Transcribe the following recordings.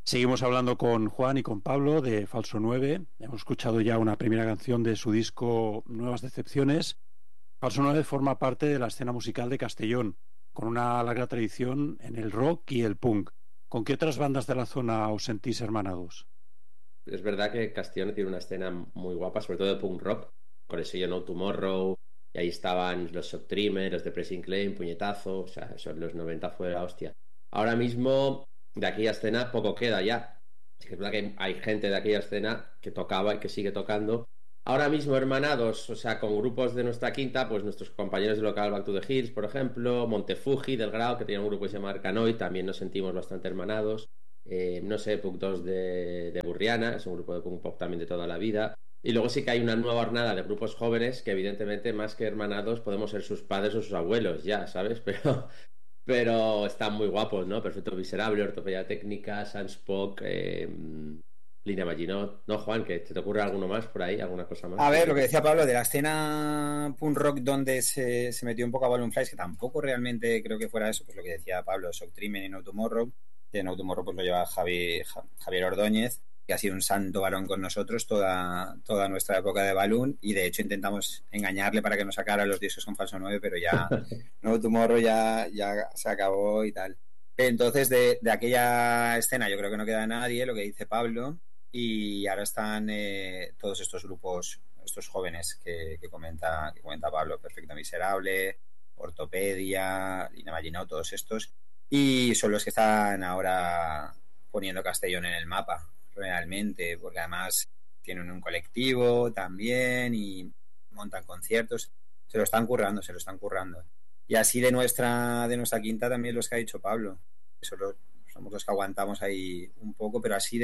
Seguimos hablando con Juan y con Pablo de Falso 9. Hemos escuchado ya una primera canción de su disco Nuevas Decepciones. Falso 9 forma parte de la escena musical de Castellón, con una larga tradición en el rock y el punk. ¿Con qué otras bandas de la zona os sentís hermanados? Es verdad que Castellón tiene una escena muy guapa, sobre todo de punk rock, con el sello No Tomorrow, y ahí estaban los Shock Treatment, los de Pressing Claim, Puñetazo, o sea, eso en los 90 fue la hostia. Ahora mismo, de aquella escena, poco queda ya. Sí que es verdad que hay gente de aquella escena que tocaba y que sigue tocando. Ahora mismo, hermanados, o sea, con grupos de nuestra quinta, pues nuestros compañeros de local Back to the Hills, por ejemplo, Montefuji del Grau, que tenía un grupo que se llama Arcanoid, también nos sentimos bastante hermanados. No sé, Punk 2 de Burriana, es un grupo de punk pop también de toda la vida. Y luego sí que hay una nueva hornada de grupos jóvenes que evidentemente más que hermanados podemos ser sus padres o sus abuelos ya, ¿sabes? Pero están muy guapos, ¿no? Perfecto Miserable, Ortopedia Técnica, Sunspoke, Línea Maginot. ¿No, Juan? ¿Que te ocurre alguno más por ahí? ¿Alguna cosa más? A ver, lo que decía Pablo de la escena punk rock donde se metió un poco a Balloon Flies, que tampoco realmente creo que fuera eso, pues lo que decía Pablo, Shock Treatment y No Tomorrow, que No Tomorrow pues lo lleva Javier Ordóñez, que ha sido un santo varón con nosotros toda nuestra época de Balloon, y de hecho intentamos engañarle para que nos sacara los discos con Falso 9, pero ya No Tomorrow ya se acabó y tal. Entonces de aquella escena yo creo que no queda nadie, lo que dice Pablo, y ahora están todos estos grupos, estos jóvenes que comenta Pablo, Perfecto Miserable, Ortopedia, Lina Maginot, todos estos, y son los que están ahora poniendo Castellón en el mapa realmente, porque además tienen un colectivo también y montan conciertos, se lo están currando. Y así de nuestra quinta también los que ha dicho Pablo, somos los que aguantamos ahí un poco, pero así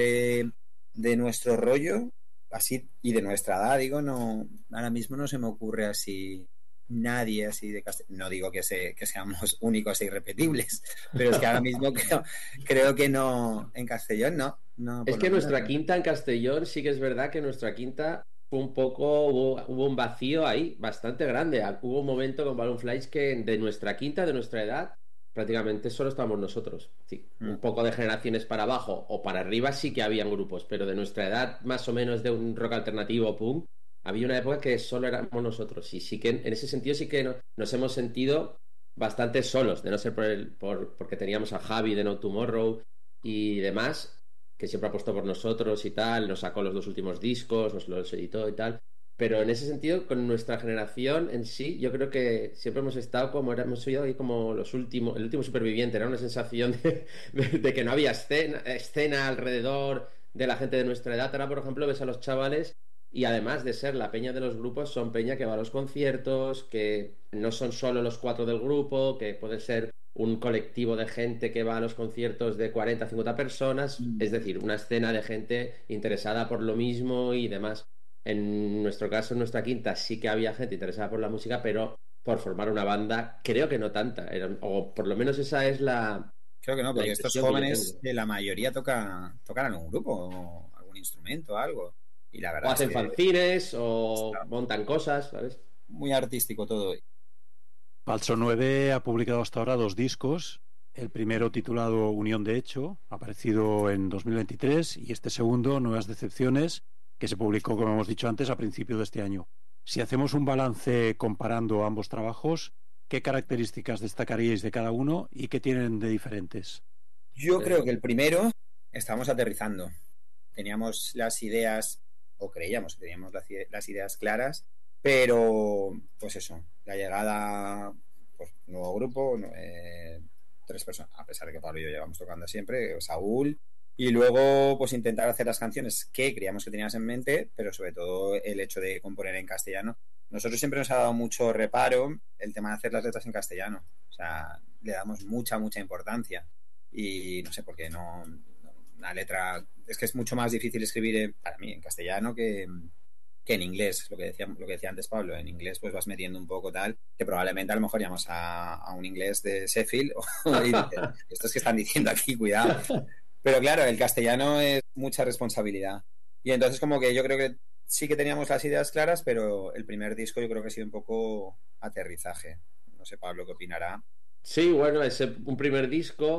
de nuestro rollo, así, y de nuestra edad, digo, no, ahora mismo no se me ocurre así nadie así de Castellón. No digo que seamos únicos e irrepetibles, pero es que ahora mismo creo que no, en Castellón no, Es por lo que menos nuestra no. quinta en Castellón sí que es verdad que nuestra quinta fue un poco, hubo un vacío ahí bastante grande. Hubo un momento con Balloon Flies que de nuestra quinta, de nuestra edad, prácticamente solo estábamos nosotros. Sí, un poco de generaciones para abajo o para arriba sí que habían grupos, pero de nuestra edad, más o menos de un rock alternativo punk, había una época que solo éramos nosotros. Y sí que en ese sentido sí que nos hemos sentido bastante solos, de no ser porque teníamos a Javi de No Tomorrow y demás, que siempre ha apostado por nosotros y tal, nos sacó los dos últimos discos, nos los editó y tal. Pero en ese sentido, con nuestra generación en sí, yo creo que siempre hemos estado como, hemos sido ahí como los últimos, el último superviviente, era una sensación de que no había escena alrededor de la gente de nuestra edad. Ahora, por ejemplo, ves a los chavales y además de ser la peña de los grupos, son peña que va a los conciertos, que no son solo los cuatro del grupo, que puede ser un colectivo de gente que va a los conciertos de 40 a 50 personas, es decir, una escena de gente interesada por lo mismo y demás. En nuestro caso, en nuestra quinta, sí que había gente interesada por la música, pero por formar una banda, creo que no tanta, o por lo menos esa es Creo que no, la porque estos impresión que yo jóvenes, tengo. la mayoría tocan en un grupo, o algún instrumento, algo. Y la O verdad es hacen que fanzines, o está montan cosas, ¿sabes? muy artístico todo. Falso 9 ha publicado hasta ahora dos discos. El primero titulado Unión de Hecho, aparecido en 2023, y este segundo, Nuevas Decepciones, que se publicó, como hemos dicho antes, a principios de este año. Si hacemos un balance comparando ambos trabajos, ¿qué características destacaríais de cada uno y qué tienen de diferentes? Yo creo que el primero estamos aterrizando. Teníamos las ideas, o creíamos que teníamos las ideas claras, pero pues eso, la llegada, pues nuevo grupo, tres personas, a pesar de que Pablo y yo llevamos tocando siempre, Saúl, y luego pues intentar hacer las canciones que creíamos que tenías en mente, pero sobre todo el hecho de componer en castellano. Nosotros siempre nos ha dado mucho reparo el tema de hacer las letras en castellano, o sea, le damos mucha importancia y no sé por qué no, una letra, es que es mucho más difícil escribir para mí en castellano que en inglés, lo que decía antes Pablo. En inglés pues vas metiendo un poco tal, que probablemente a lo mejor llamas a un inglés de Sheffield y dices, estos que están diciendo aquí, cuidado. Pero claro, el castellano es mucha responsabilidad. Y entonces como que yo creo que sí que teníamos las ideas claras, pero el primer disco yo creo que ha sido un poco aterrizaje. No sé, Pablo, ¿qué opinará? Sí, bueno, es un primer disco.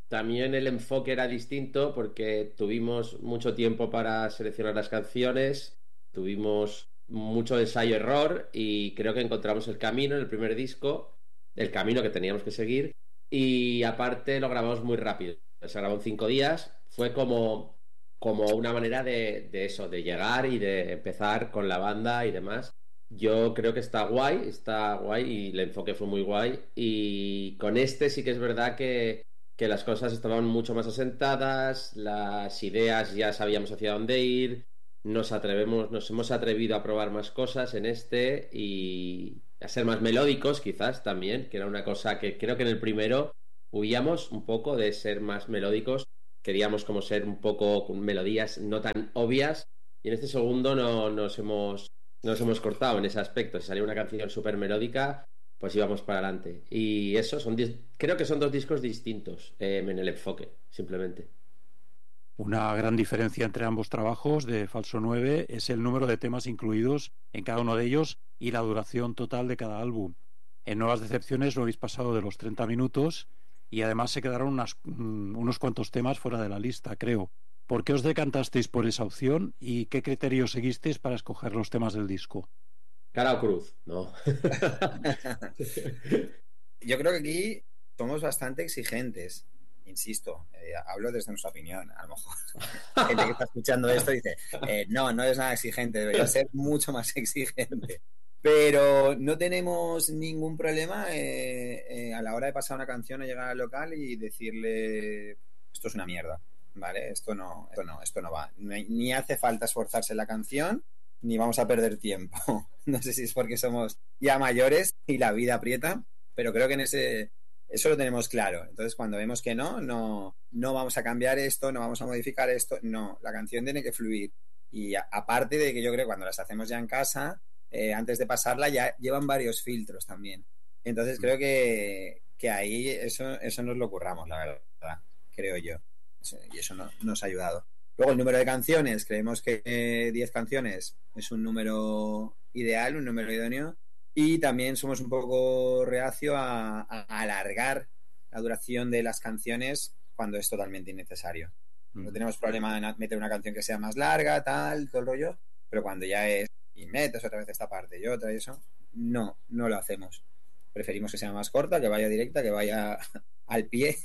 también el enfoque era distinto porque tuvimos mucho tiempo para seleccionar las canciones, tuvimos mucho ensayo-error y creo que encontramos el camino en el primer disco, el camino que teníamos que seguir, y aparte lo grabamos muy rápido. Se grabó en 5 días, fue como una manera de eso, de llegar y de empezar con la banda y demás. Yo creo que está guay y el enfoque fue muy guay. Y con este sí que es verdad que las cosas estaban mucho más asentadas, las ideas ya sabíamos hacia dónde ir, nos hemos atrevido a probar más cosas en este y a ser más melódicos quizás también, que era una cosa que creo que en el primero huíamos un poco de ser más melódicos, queríamos como ser un poco con melodías no tan obvias y en este segundo no nos hemos cortado en ese aspecto. Si salía una canción súper melódica, pues íbamos para adelante. Y eso creo que son 2 discos distintos en el enfoque, simplemente. Una gran diferencia entre ambos trabajos de Falso 9 es el número de temas incluidos en cada uno de ellos y la duración total de cada álbum. En Nuevas Decepciones no habéis pasado de los 30 minutos y además se quedaron unos cuantos temas fuera de la lista, creo. ¿Por qué os decantasteis por esa opción y qué criterios seguisteis para escoger los temas del disco? ¿Cara o cruz? No. Yo creo que aquí somos bastante exigentes. Insisto, hablo desde nuestra opinión. A lo mejor la gente que está escuchando esto dice, no es nada exigente, debería ser mucho más exigente. Pero no tenemos ningún problema a la hora de pasar una canción o llegar al local y decirle, esto es una mierda, ¿vale? Esto no va. Ni hace falta esforzarse en la canción, ni vamos a perder tiempo. No sé si es porque somos ya mayores y la vida aprieta, pero creo que eso lo tenemos claro. Entonces, cuando vemos que no vamos a cambiar esto, no vamos a modificar esto, no, la canción tiene que fluir. Y aparte de que yo creo que cuando las hacemos ya en casa, antes de pasarla ya llevan varios filtros también. Entonces creo que ahí eso nos lo curramos, la verdad, creo yo. Y eso nos ha ayudado. Luego el número de canciones, creemos que 10 canciones es un número ideal, un número idóneo. Y también somos un poco reacio a alargar la duración de las canciones cuando es totalmente innecesario. No tenemos problema en meter una canción que sea más larga, tal, todo el rollo, pero cuando ya es y metes otra vez esta parte y otra y eso, no lo hacemos. Preferimos que sea más corta, que vaya directa, que vaya al pie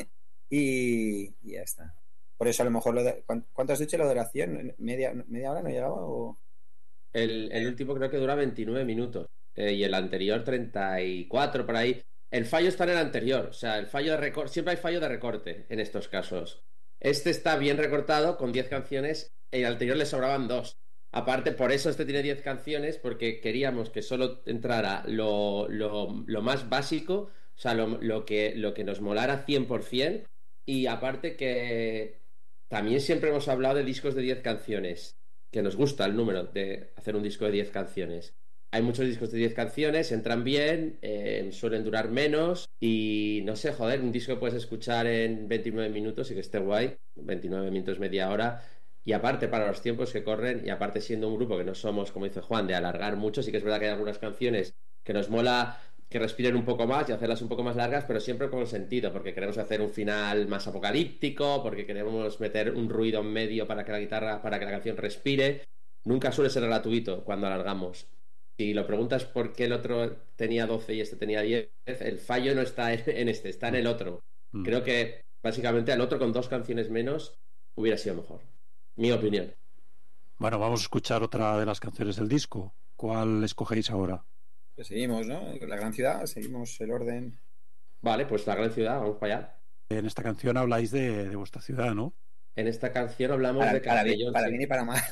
y ya está. Por eso a lo mejor ¿cuánto has dicho la duración? ¿Media hora no llegaba? ¿O? El último creo que dura 29 minutos y el anterior 34 por ahí. El fallo está en el anterior, o sea, el fallo de recorte, siempre hay fallo de recorte en estos casos. Este está bien recortado con 10 canciones y al anterior le sobraban 2. Aparte, por eso este tiene 10 canciones, porque queríamos que solo entrara lo más básico, o sea, lo que nos molara 100%, y aparte que también siempre hemos hablado de discos de 10 canciones, que nos gusta el número de hacer un disco de 10 canciones. Hay muchos discos de 10 canciones, entran bien, suelen durar menos y no sé, joder, un disco que puedes escuchar en 29 minutos y que esté guay, 29 minutos, media hora. Y aparte, para los tiempos que corren, y aparte siendo un grupo que no somos, como dice Juan, de alargar mucho, sí que es verdad que hay algunas canciones que nos mola que respiren un poco más y hacerlas un poco más largas, pero siempre con sentido, porque queremos hacer un final más apocalíptico, porque queremos meter un ruido en medio para que la canción respire. Nunca suele ser gratuito cuando alargamos. Si lo preguntas por qué el otro tenía 12 y este tenía 10, el fallo no está en este, está en el otro. Creo que básicamente al otro con 2 canciones menos hubiera sido mejor. Mi opinión. Bueno, vamos a escuchar otra de las canciones del disco. ¿Cuál escogéis ahora? Pues seguimos, ¿no? La gran ciudad, seguimos el orden. Vale, pues la gran ciudad, vamos para allá. En esta canción habláis de vuestra ciudad, ¿no? En esta canción hablamos de Castellón. Para bien y para mal.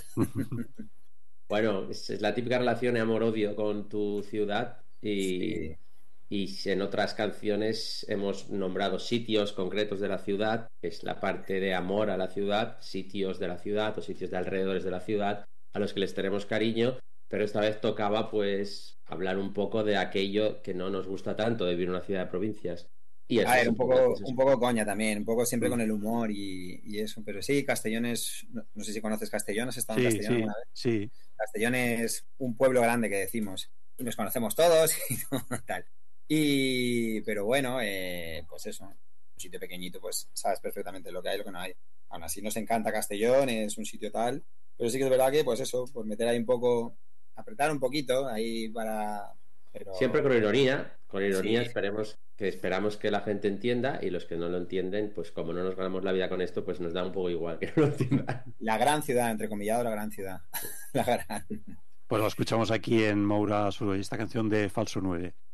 Bueno, es la típica relación de amor-odio con tu ciudad y en otras canciones hemos nombrado sitios concretos de la ciudad, que es la parte de amor a la ciudad, sitios de la ciudad o sitios de alrededores de la ciudad a los que les tenemos cariño, pero esta vez tocaba pues hablar un poco de aquello que no nos gusta tanto de vivir en una ciudad de provincias. Y eso un poco coña también, un poco siempre con el humor y eso, pero sí, Castellón es, no sé si conoces Castellón, ¿has estado en Castellón alguna vez? Sí. Castellón es un pueblo grande que decimos, y nos conocemos todos y tal. Pero bueno, pues eso, un sitio pequeñito, pues sabes perfectamente lo que hay y lo que no hay. Aún así nos encanta Castellón, es un sitio tal, pero sí que es verdad que, pues eso, pues meter ahí un poco, apretar un poquito ahí para... Pero... Siempre con ironía Sí. esperamos que la gente entienda, y los que no lo entienden, pues como no nos ganamos la vida con esto, pues nos da un poco igual que no lo entiendan. La gran ciudad, entrecomillado, la gran ciudad. La gran. Pues lo escuchamos aquí en Moura Sur, esta canción de Falso 9.